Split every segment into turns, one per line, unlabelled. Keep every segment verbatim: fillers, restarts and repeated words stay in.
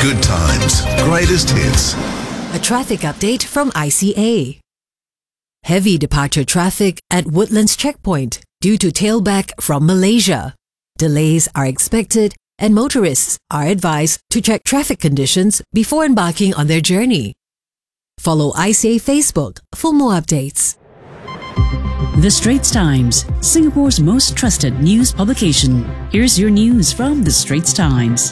Good times, greatest hits.
A traffic update from I C A. Heavy departure traffic at Woodlands Checkpoint due to tailback from Malaysia. Delays are expected and motorists are advised to check traffic conditions before embarking on their journey. Follow I C A Facebook for more updates.
The Straits Times, Singapore's most trusted news publication. Here's your news from The Straits Times.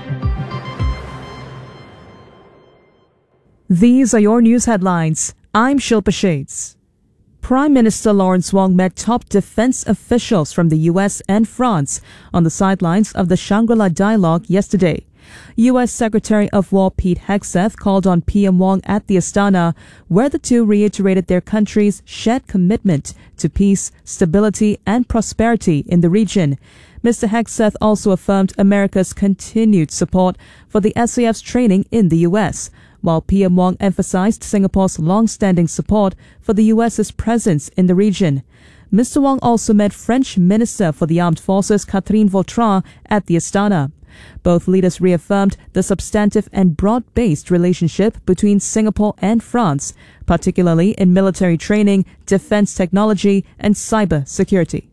These are your news headlines. I'm Shilpa Shades. Prime Minister Lawrence Wong met top defense officials from the U S and France on the sidelines of the Shangri-La Dialogue yesterday. U S Secretary of War Pete Hegseth called on P M Wong at the Astana, where the two reiterated their country's shared commitment to peace, stability and prosperity in the region. Mister Hegseth also affirmed America's continued support for the S A F's training in the U S, while P M Wong emphasized Singapore's long-standing support for the U S's presence in the region. Mister Wong also met French Minister for the Armed Forces Catherine Vautrin at the Astana. Both leaders reaffirmed the substantive and broad-based relationship between Singapore and France, particularly in military training, defense technology, and cyber security.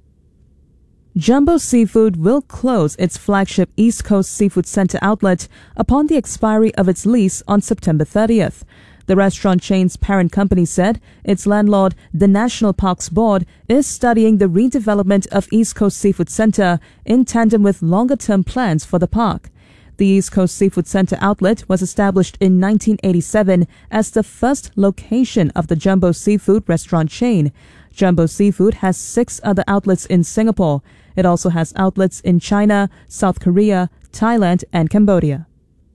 Jumbo Seafood will close its flagship East Coast Seafood Centre outlet upon the expiry of its lease on September thirtieth. The restaurant chain's parent company said its landlord, the National Parks Board, is studying the redevelopment of East Coast Seafood Centre in tandem with longer-term plans for the park. The East Coast Seafood Centre outlet was established in nineteen eighty-seven as the first location of the Jumbo Seafood restaurant chain. Jumbo Seafood has six other outlets in Singapore. It also has outlets in China, South Korea, Thailand, and Cambodia.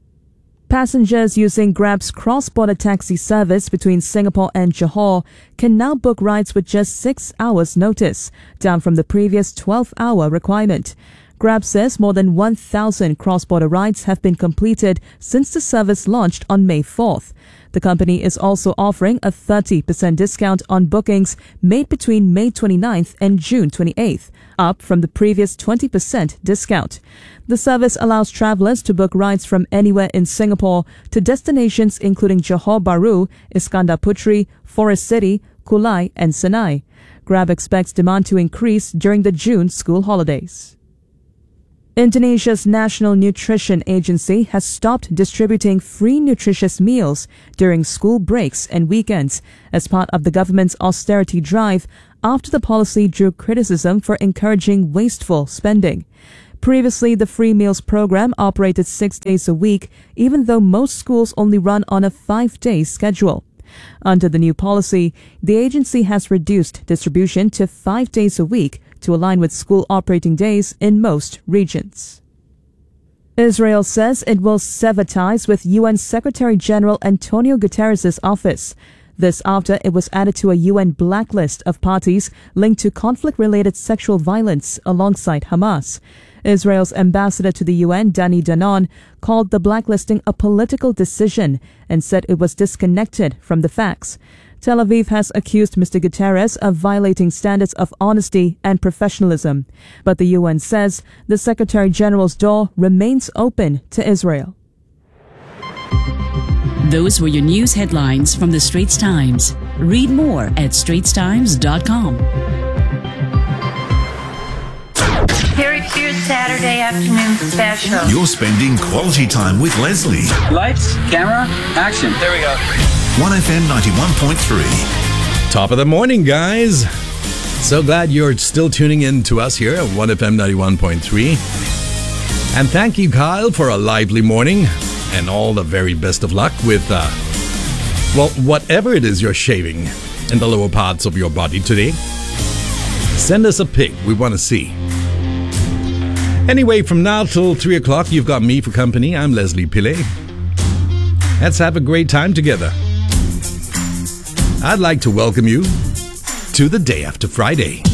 Passengers using Grab's cross-border taxi service between Singapore and Johor can now book rides with just six hours notice, down from the previous twelve-hour requirement. Grab says more than one thousand cross-border rides have been completed since the service launched on May fourth. The company is also offering a thirty percent discount on bookings made between May twenty-ninth and June twenty-eighth, up from the previous twenty percent discount. The service allows travelers to book rides from anywhere in Singapore to destinations including Johor Bahru, Iskandar Puteri, Forest City, Kulai, and Senai. Grab expects demand to increase during the June school holidays. Indonesia's National Nutrition Agency has stopped distributing free nutritious meals during school breaks and weekends as part of the government's austerity drive after the policy drew criticism for encouraging wasteful spending. Previously, the free meals program operated six days a week, even though most schools only run on a five-day schedule. Under the new policy, the agency has reduced distribution to five days a week to align with school operating days in most regions. Israel says it will sever ties with U N Secretary-General Antonio Guterres' office. This after it was added to a U N blacklist of parties linked to conflict-related sexual violence alongside Hamas. Israel's ambassador to the U N, Dani Danon, called the blacklisting a political decision and said it was disconnected from the facts. Tel Aviv has accused Mister Guterres of violating standards of honesty and professionalism, but the U N says the Secretary-General's door remains open to Israel.
Those were your news headlines from The Straits Times. Read more at straits times dot com.
Harry Pierce Saturday afternoon special.
You're spending quality time with Leslie.
Lights, camera, action. There we go.
one F M ninety-one point three.
Top of the morning, guys. So glad you're still tuning in to us here at one F M ninety-one point three. And thank you, Kyle, for a lively morning and all the very best of luck with, uh, well, whatever it is you're shaving in the lower parts of your body today. Send us a pic. We want to see. Anyway, from now till three o'clock, you've got me for company. I'm Leslie Pillay. Let's have a great time together. I'd like to welcome you to the day after Friday.